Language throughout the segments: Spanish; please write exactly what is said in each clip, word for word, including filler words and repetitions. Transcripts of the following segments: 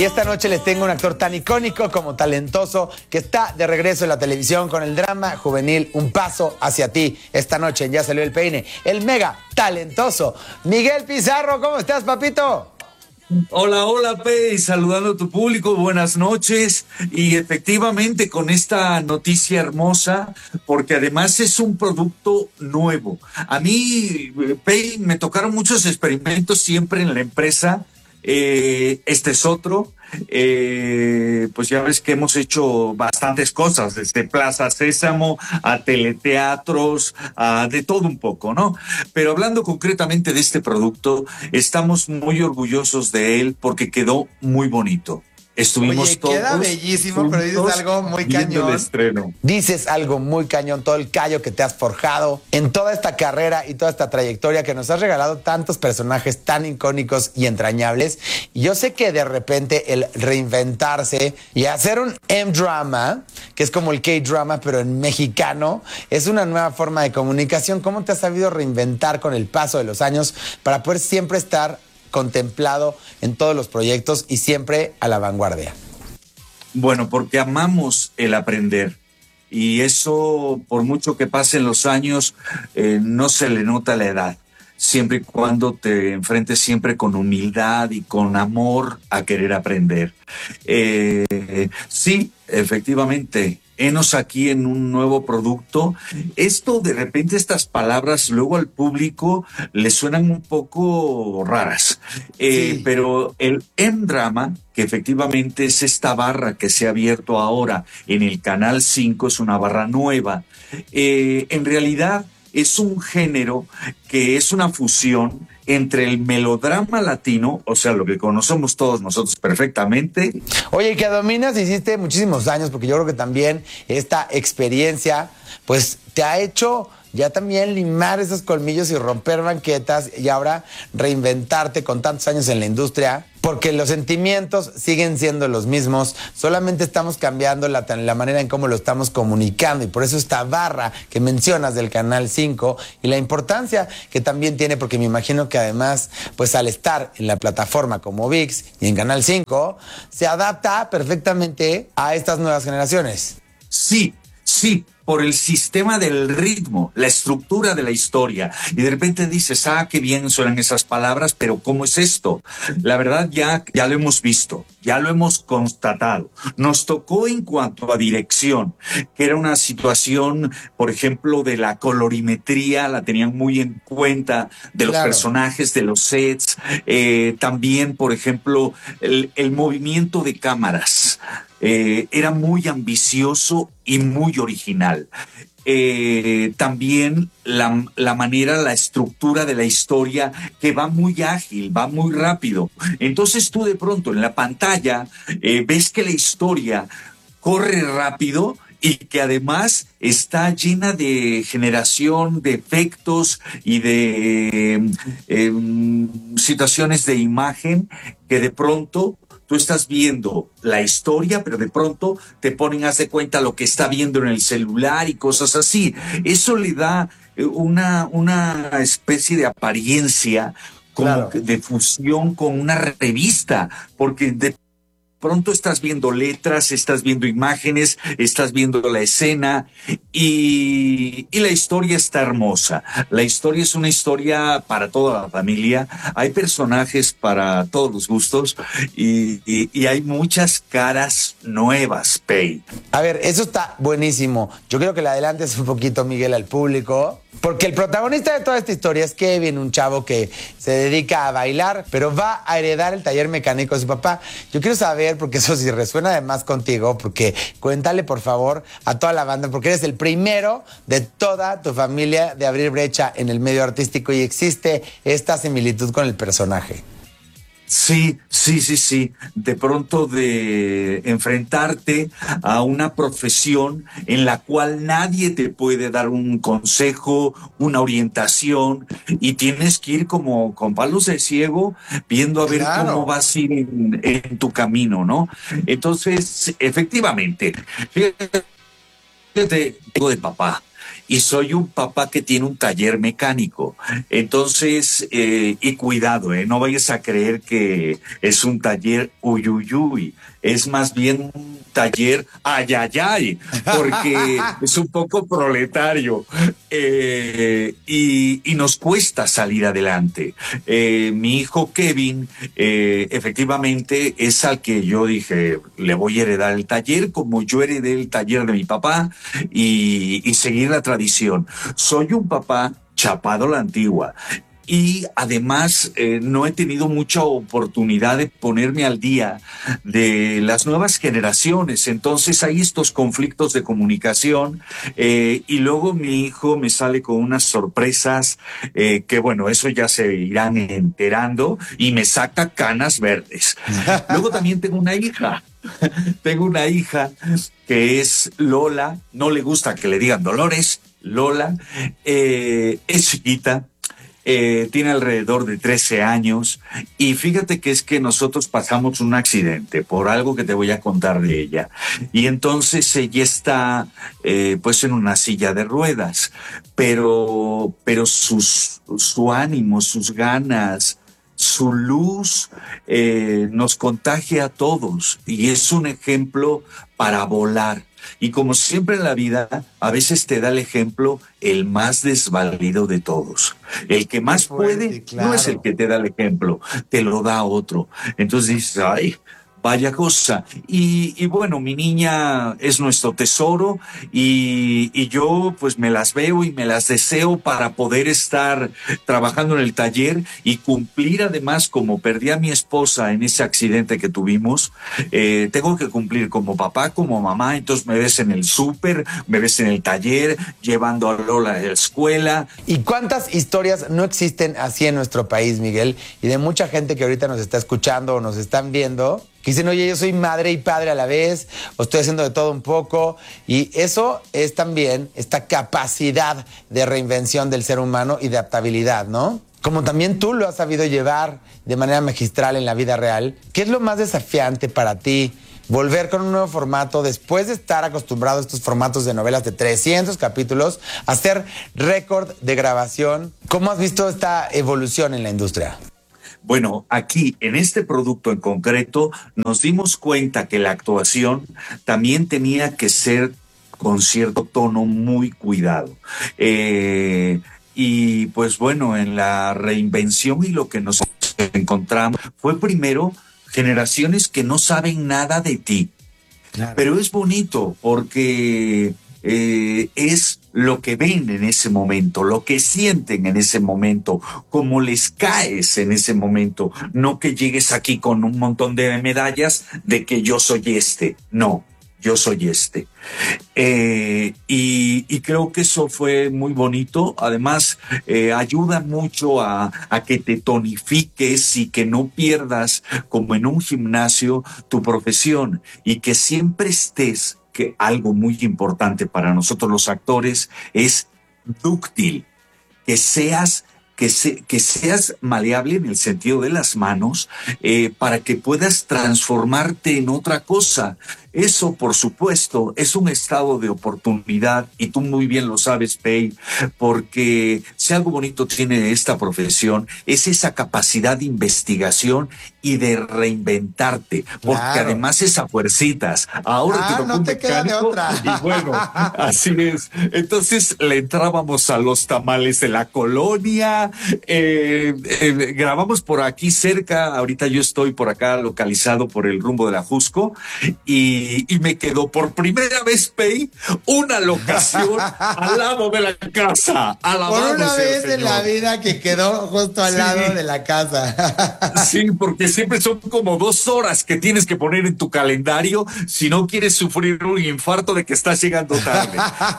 Y esta noche les tengo un actor tan icónico como talentoso que está de regreso en la televisión con el drama juvenil Un Paso Hacia Ti. Esta noche en Ya Salió el Peine, el mega talentoso Miguel Pizarro. ¿Cómo estás, papito? Hola, hola, Pei, saludando a tu público, buenas noches. Y efectivamente con esta noticia hermosa, porque además es un producto nuevo. A mí, Pei, me tocaron muchos experimentos siempre en la empresa. Eh, este es otro. Eh, pues ya ves que hemos hecho bastantes cosas, desde Plaza Sésamo a teleteatros, a de todo un poco, ¿no? Pero hablando concretamente de este producto, estamos muy orgullosos de él porque quedó muy bonito. Estuvimos Oye, todos queda bellísimo, pero dices algo muy cañón. El estreno. Dices algo muy cañón, todo el callo que te has forjado en toda esta carrera y toda esta trayectoria que nos has regalado tantos personajes tan icónicos y entrañables. Y yo sé que de repente el reinventarse y hacer un M-drama, que es como el K-drama, pero en mexicano, es una nueva forma de comunicación. ¿Cómo te has sabido reinventar con el paso de los años para poder siempre estar contemplado en todos los proyectos y siempre a la vanguardia? Bueno, porque amamos el aprender y eso, por mucho que pasen los años, eh, no se le nota la edad, siempre y cuando te enfrentes siempre con humildad y con amor a querer aprender. Eh, sí, efectivamente, henos aquí en un nuevo producto. Esto, de repente, estas palabras luego al público le suenan un poco raras. Eh, Sí. Pero el M-drama, que efectivamente es esta barra que se ha abierto ahora en el Canal cinco, es una barra nueva. Eh, en realidad es un género que es una fusión entre el melodrama latino, o sea, lo que conocemos todos nosotros perfectamente. Oye, que dominas, hiciste muchísimos años, porque yo creo que también esta experiencia, pues, te ha hecho ya también limar esos colmillos y romper banquetas y ahora reinventarte con tantos años en la industria, porque los sentimientos siguen siendo los mismos, solamente estamos cambiando la, la manera en cómo lo estamos comunicando, y por eso esta barra que mencionas del Canal cinco y la importancia que también tiene, porque me imagino que además, pues al estar en la plataforma como ViX y en Canal cinco, se adapta perfectamente a estas nuevas generaciones. Sí, sí, por el sistema del ritmo, la estructura de la historia. Y de repente dices, ah, qué bien suenan esas palabras, pero ¿cómo es esto? La verdad ya, ya lo hemos visto, ya lo hemos constatado. Nos tocó en cuanto a dirección, que era una situación, por ejemplo, de la colorimetría, la tenían muy en cuenta, de los Claro. personajes, de los sets. Eh, también, por ejemplo, el, el movimiento de cámaras. Eh, era muy ambicioso y muy original. Eh, también la, la manera, la estructura de la historia, que va muy ágil, va muy rápido. Entonces tú de pronto en la pantalla eh, ves que la historia corre rápido y que además está llena de generación de efectos y de eh, eh, situaciones de imagen que de pronto tú estás viendo la historia, pero de pronto te ponen, haz de cuenta, lo que está viendo en el celular y cosas así. Eso le da una, una especie de apariencia como Claro. de fusión con una revista, porque de pronto estás viendo letras, estás viendo imágenes, estás viendo la escena y, y la historia está hermosa. La historia es una historia para toda la familia. Hay personajes para todos los gustos y, y, y hay muchas caras nuevas, Pei. A ver, eso está buenísimo. Yo creo que le adelantes un poquito, Miguel, al público, porque el protagonista de toda esta historia es Kevin, un chavo que se dedica a bailar, pero va a heredar el taller mecánico de su papá. Yo quiero saber, porque eso sí resuena además contigo, porque cuéntale, por favor, a toda la banda, porque eres el primero de toda tu familia de abrir brecha en el medio artístico y existe esta similitud con el personaje. Sí, sí, sí, sí. De pronto de enfrentarte a una profesión en la cual nadie te puede dar un consejo, una orientación, y tienes que ir como con palos de ciego viendo a ver Claro. cómo vas a ir en, en tu camino, ¿no? Entonces, efectivamente, fíjate, tengo de papá. y soy un papá que tiene un taller mecánico. Entonces, eh, y cuidado, eh, no vayas a creer que es un taller uyuyuy, es más bien un taller ayayay, porque es un poco proletario, eh, y, y nos cuesta salir adelante. Eh, mi hijo Kevin, eh, efectivamente, es al que yo dije, le voy a heredar el taller, como yo heredé el taller de mi papá, y, y seguir la tradición. Soy un papá chapado a la antigua. Y además eh, no he tenido mucha oportunidad de ponerme al día de las nuevas generaciones. Entonces hay estos conflictos de comunicación, eh, y luego mi hijo me sale con unas sorpresas eh, que bueno, eso ya se irán enterando, y me saca canas verdes. Luego también tengo una hija. Tengo una hija que es Lola, no le gusta que le digan Dolores, Lola, eh, es chiquita. Eh, tiene alrededor de trece años, y fíjate que es que nosotros pasamos un accidente por algo que te voy a contar de ella, y entonces ella está eh, pues en una silla de ruedas, pero, pero sus, su ánimo, sus ganas, su luz eh, nos contagia a todos, y es un ejemplo para volar. Y como siempre en la vida, a veces te da el ejemplo el más desvalido de todos. El que más fuerte, puede, claro. No es el que te da el ejemplo, te lo da otro. Entonces dices, ay, vaya cosa. Y, y bueno, mi niña es nuestro tesoro, y, y yo pues me las veo y me las deseo para poder estar trabajando en el taller y cumplir, además, como perdí a mi esposa en ese accidente que tuvimos, eh, tengo que cumplir como papá, como mamá. Entonces me ves en el súper, me ves en el taller, llevando a Lola a la escuela. ¿Y cuántas historias no existen así en nuestro país, Miguel? Y de mucha gente que ahorita nos está escuchando o nos están viendo, que dicen, oye, yo soy madre y padre a la vez, o estoy haciendo de todo un poco, y eso es también esta capacidad de reinvención del ser humano y de adaptabilidad, ¿no? Como también tú lo has sabido llevar de manera magistral en la vida real. ¿Qué es lo más desafiante para ti? Volver con un nuevo formato después de estar acostumbrado a estos formatos de novelas de trescientos capítulos, hacer récord de grabación. ¿Cómo has visto esta evolución en la industria? Bueno, aquí en este producto en concreto nos dimos cuenta que la actuación también tenía que ser con cierto tono muy cuidado. Eh, y pues bueno, en la reinvención y lo que nos encontramos fue primero generaciones que no saben nada de ti. Claro. Pero es bonito porque eh, es lo que ven en ese momento, lo que sienten en ese momento, cómo les caes en ese momento. No que llegues aquí con un montón de medallas de que yo soy este. No, yo soy este. Eh, y, y creo que eso fue muy bonito. Además, eh, ayuda mucho a, a que te tonifiques y que no pierdas, como en un gimnasio, tu profesión, y que siempre estés, que algo muy importante para nosotros los actores es dúctil, que seas que, se, que seas maleable en el sentido de las manos, eh, para que puedas transformarte en otra cosa. Eso, por supuesto, es un estado de oportunidad, y tú muy bien lo sabes, Pei, porque si algo bonito tiene esta profesión es esa capacidad de investigación y de reinventarte, porque claro, además es a fuercitas. Ahora ah, te no te queda de otra. Y bueno, así es. Entonces le entrábamos a los tamales de la colonia, eh, eh, grabamos por aquí cerca. Ahorita yo estoy por acá localizado por el rumbo de la Jusco, y Y, y me quedó por primera vez, Pei, una locación al lado de la casa. Por una vez en la vida que quedó justo al sí. lado de la casa. Sí, porque siempre son como dos horas que tienes que poner en tu calendario si no quieres sufrir un infarto de que estás llegando tarde.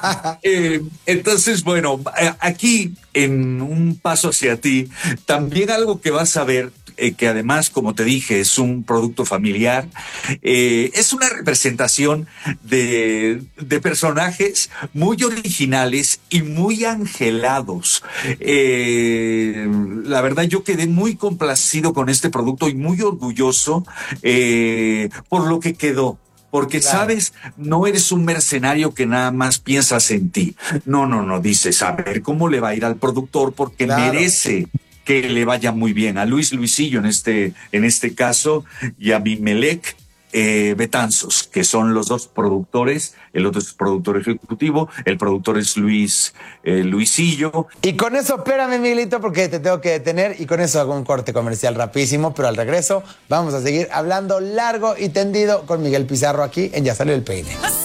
eh, entonces, bueno, aquí en un paso hacia ti, también algo que vas a ver, Eh, que además, como te dije, es un producto familiar, eh, es una representación de, de personajes muy originales y muy angelados. Eh, la verdad, yo quedé muy complacido con este producto y muy orgulloso eh, por lo que quedó. Porque, Claro. ¿sabes? No eres un mercenario que nada más piensas en ti. No, no, no, dices, a ver cómo le va a ir al productor porque Claro. merece que le vaya muy bien. A Luis Luisillo en este, en este caso y a Bimelec eh, Betanzos, que son los dos productores. El otro es productor ejecutivo, el productor es Luis eh, Luisillo. Y con eso, espérame, Miguelito, porque te tengo que detener y con eso hago un corte comercial rapidísimo, pero al regreso vamos a seguir hablando largo y tendido con Miguel Pizarro aquí en Ya Salió el Peine.